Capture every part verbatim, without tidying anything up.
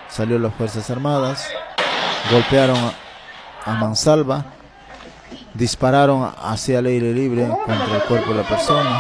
salió las Fuerzas Armadas, golpearon a, a mansalva, dispararon hacia el aire libre contra el cuerpo de la persona.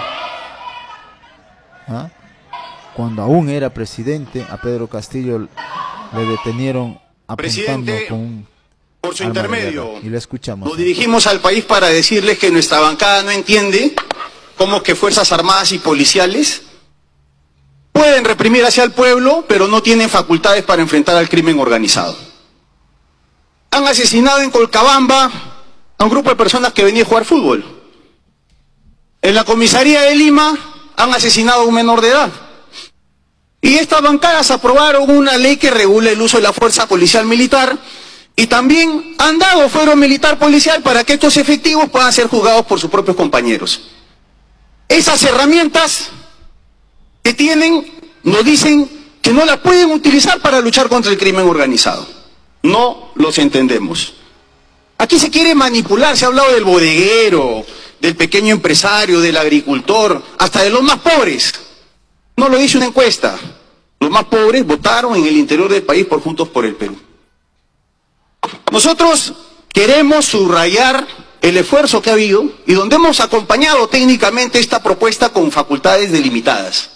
¿Ah? Cuando aún era presidente, a Pedro Castillo le detenieron apuntando Presidente, con un por su arma de intermedio, guerra. Y le escuchamos. nos dirigimos al país para decirles que nuestra bancada no entiende cómo que Fuerzas Armadas y policiales pueden reprimir hacia el pueblo, pero no tienen facultades para enfrentar al crimen organizado. Han asesinado en Colcabamba a un grupo de personas que venía a jugar fútbol. En la comisaría de Lima han asesinado a un menor de edad. Y estas bancadas aprobaron una ley que regula el uso de la fuerza policial militar y también han dado fuero militar policial para que estos efectivos puedan ser juzgados por sus propios compañeros. Esas herramientas que tienen nos dicen que no las pueden utilizar para luchar contra el crimen organizado. No los entendemos. Aquí se quiere manipular, se ha hablado del bodeguero, del pequeño empresario, del agricultor, hasta de los más pobres. No lo dice una encuesta. Los más pobres votaron en el interior del país por Juntos por el Perú. Nosotros queremos subrayar el esfuerzo que ha habido y donde hemos acompañado técnicamente esta propuesta con facultades delimitadas.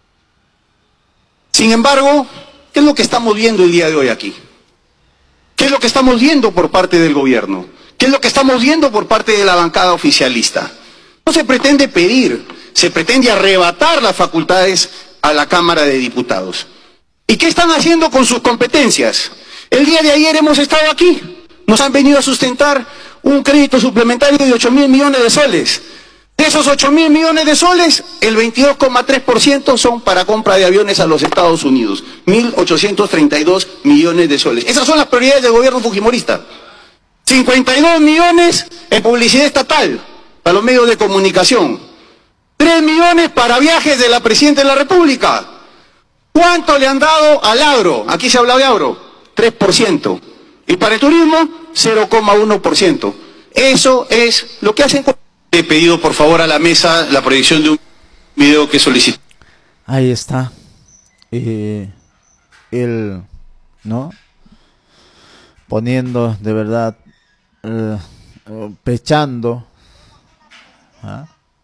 Sin embargo, ¿qué es lo que estamos viendo el día de hoy aquí? ¿Qué es lo que estamos viendo por parte del gobierno? ¿Qué es lo que estamos viendo por parte de la bancada oficialista? No se pretende pedir, se pretende arrebatar las facultades a la Cámara de Diputados. ¿Y qué están haciendo con sus competencias? El día de ayer hemos estado aquí, nos han venido a sustentar un crédito suplementario de ocho mil millones de soles. De esos ocho mil millones de soles, el veintidós coma tres por ciento son para compra de aviones a los Estados Unidos, mil ochocientos treinta y dos millones de soles. Esas son las prioridades del gobierno fujimorista. cincuenta y dos millones en publicidad estatal para los medios de comunicación. tres millones para viajes de la Presidenta de la República. ¿Cuánto le han dado al agro? Aquí se habla de agro, tres por ciento. Y para el turismo, cero coma uno por ciento. Eso es lo que hacen. He pedido por favor a la mesa la proyección de un video que solicito. Ahí está. Eh, él, ¿no? Poniendo de verdad, eh, pechando. ¿Ah?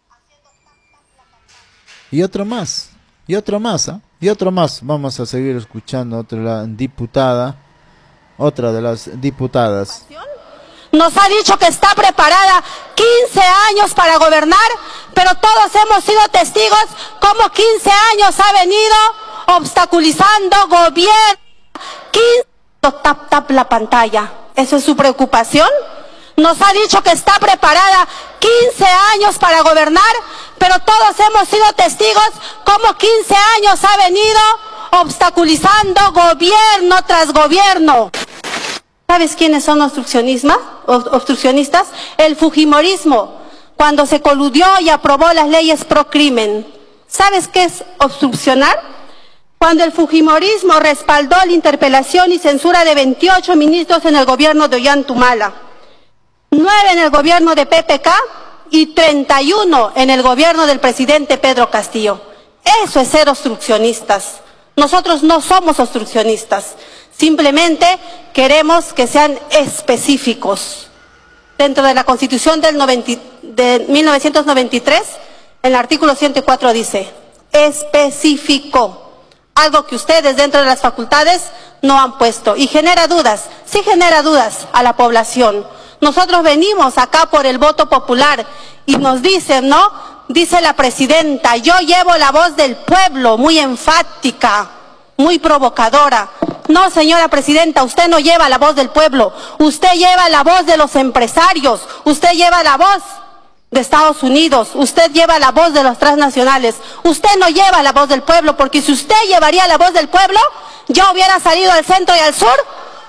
Y otro más, y otro más, ¿eh? y otro más. Vamos a seguir escuchando a otra diputada, otra de las diputadas. Nos ha dicho que está preparada quince años para gobernar, pero todos hemos sido testigos cómo quince años ha venido obstaculizando gobierno. quince tap tap la pantalla. ¿Eso es su preocupación? Nos ha dicho que está preparada quince años para gobernar, pero todos hemos sido testigos cómo quince años ha venido obstaculizando gobierno tras gobierno. ¿Sabes quiénes son obstruccionistas? obstruccionistas? El fujimorismo, cuando se coludió y aprobó las leyes pro crimen. ¿Sabes qué es obstruccionar? Cuando el fujimorismo respaldó la interpelación y censura de veintiocho ministros en el gobierno de Ollantumala, nueve en el gobierno de P P K y treinta y uno en el gobierno del presidente Pedro Castillo. Eso es ser obstruccionistas. Nosotros no somos obstruccionistas. Simplemente queremos que sean específicos. Dentro de la Constitución del noventa, de mil novecientos noventa y tres, el artículo ciento cuatro dice, específico. Algo que ustedes dentro de las facultades no han puesto. Y genera dudas, sí genera dudas a la población. Nosotros venimos acá por el voto popular y nos dicen, ¿no? Dice la presidenta, yo llevo la voz del pueblo, muy enfática, muy provocadora. No, señora presidenta, usted no lleva la voz del pueblo, usted lleva la voz de los empresarios, usted lleva la voz de Estados Unidos, usted lleva la voz de los transnacionales, usted no lleva la voz del pueblo, porque si usted llevaría la voz del pueblo, ya hubiera salido al centro y al sur.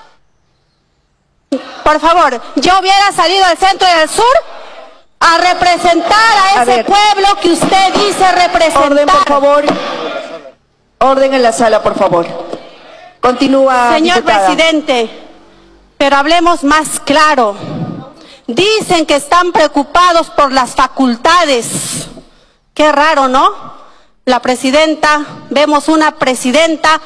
Por favor, yo hubiera salido al centro y al sur a representar a ese a pueblo que usted dice representar. Orden, por favor. Orden en la sala, por favor. Continúa, señor diputada. presidente, pero hablemos más claro. Dicen que están preocupados por las facultades. Qué raro, ¿no? La presidenta, vemos una presidenta